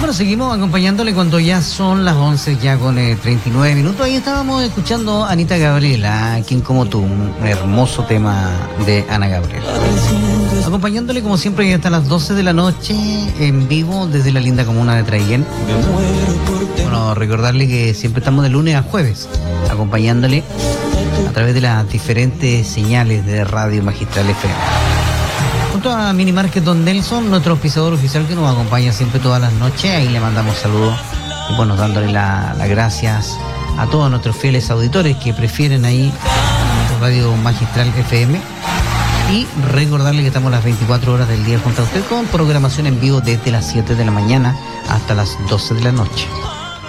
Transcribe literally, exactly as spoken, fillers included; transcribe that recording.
Bueno, seguimos acompañándole cuando ya son las once, ya con eh, treinta y nueve minutos. Ahí estábamos escuchando a Anita Gabriela, Quien como tú, un hermoso tema de Ana Gabriela. Acompañándole como siempre hasta las doce de la noche en vivo desde la linda comuna de Traiguén. Bueno, recordarle que siempre estamos de lunes a jueves acompañándole a través de las diferentes señales de Radio Magistral F M. Junto a Mini Market Don Nelson, nuestro auspiciador oficial que nos acompaña siempre todas las noches. Ahí le mandamos saludos y bueno, dándole las la gracias a todos nuestros fieles auditores que prefieren ahí Radio Magistral F M. Y recordarle que estamos las veinticuatro horas del día junto a usted con programación en vivo desde las siete de la mañana hasta las doce de la noche.